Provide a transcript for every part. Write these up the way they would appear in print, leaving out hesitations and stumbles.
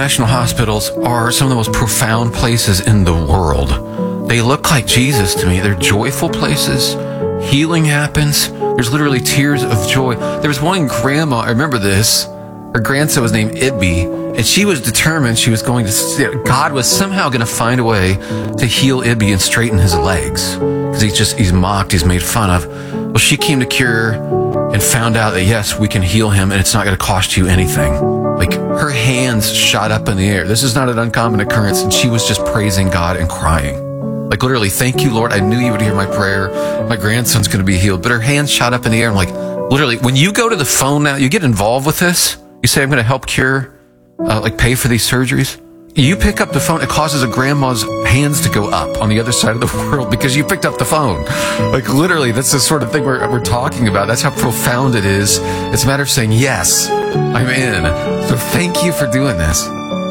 national hospitals are some of the most profound places in the world. They look like Jesus to me. They're joyful places. Healing happens. There's literally tears of joy. There was one grandma, I remember this. Her grandson was named Ibby, and she was determined she was going to, God was somehow going to find a way to heal Ibby and straighten his legs. Because he's mocked, he's made fun of. Well, she came to Cure and found out that, yes, we can heal him, and it's not going to cost you anything. Like, her hands shot up in the air. This is not an uncommon occurrence, and she was just praising God and crying. Like, literally, thank you, Lord. I knew you would hear my prayer. My grandson's going to be healed. But her hands shot up in the air. I'm like, literally, when you go to the phone now, you get involved with this. You say, I'm going to help Cure, pay for these surgeries. You pick up the phone, it causes a grandma's hands to go up on the other side of the world because you picked up the phone. Like, literally, that's the sort of thing we're talking about. That's how profound it is. It's a matter of saying, yes, I'm in. So thank you for doing this.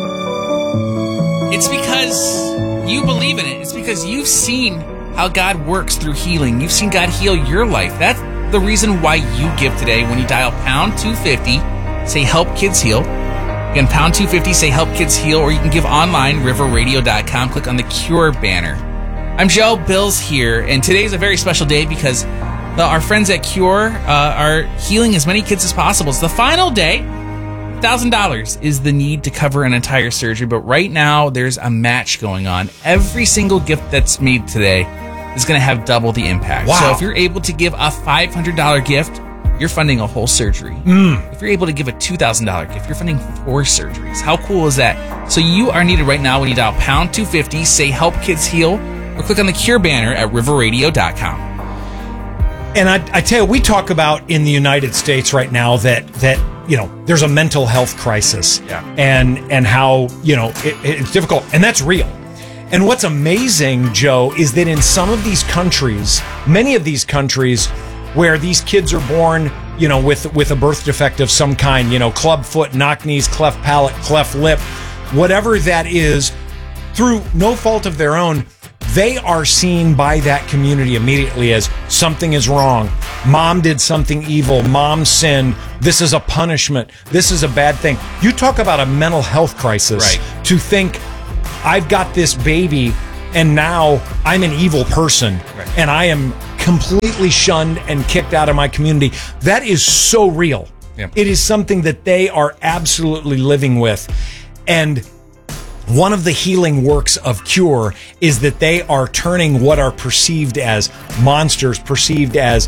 It's because you believe in it. It's because you've seen how God works through healing. You've seen God heal your life. That's the reason why you give today when you dial pound 250, say help kids heal. Again, pound 250, say help kids heal, or you can give online, riverradio.com, click on the Cure banner. I'm Joe, Bill's here, and today's a very special day because our friends at Cure are healing as many kids as possible. It's the final day. $1,000 is the need to cover an entire surgery, but right now there's a match going on. Every single gift that's made today is going to have double the impact. Wow. So if you're able to give a $500 gift, you're funding a whole surgery. If you're able to give a $2,000 gift, you're funding 4 surgeries. How cool is that? So you are needed right now when you dial pound 250, say help kids heal, or click on the Cure banner at riverradio.com. And I tell you, we talk about in the United States right now that there's a mental health crisis, and how it's difficult, and that's real. And what's amazing, Joe, is that in some of these countries, many of these countries, where these kids are born, with a birth defect of some kind, club foot, knock knees, cleft palate, cleft lip, whatever that is, through no fault of their own, they are seen by that community immediately as something is wrong. Mom did something evil. Mom sinned. This is a punishment. This is a bad thing. You talk about a mental health crisis. Right. To think, I've got this baby, and now I'm an evil person, right, and I am completely shunned and kicked out of my community. That is so real. Yeah. It is something that they are absolutely living with. And one of the healing works of Cure is that they are turning what are perceived as monsters, perceived as,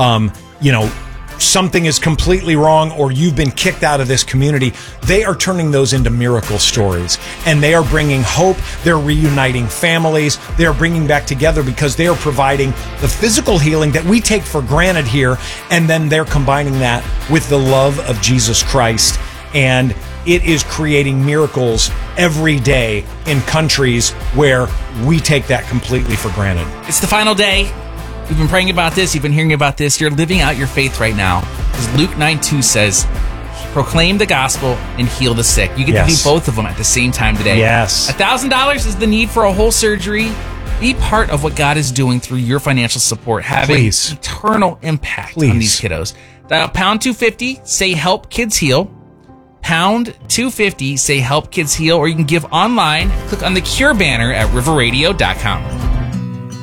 something is completely wrong, or you've been kicked out of this community. They are turning those into miracle stories, and they are bringing hope. They're reuniting families. They're bringing back together because they are providing the physical healing that we take for granted here, and then they're combining that with the love of Jesus Christ. And it is creating miracles every day in countries where we take that completely for granted. It's the final day. You've been praying about this. You've been hearing about this. You're living out your faith right now. As Luke 9:2 says, proclaim the gospel and heal the sick. You get to do both of them at the same time today. Yes. $1,000 is the need for a whole surgery. Be part of what God is doing through your financial support, having eternal impact on these kiddos. Dial pound 250, say help kids heal. Pound 250, say help kids heal, or you can give online. Click on the Cure banner at riverradio.com.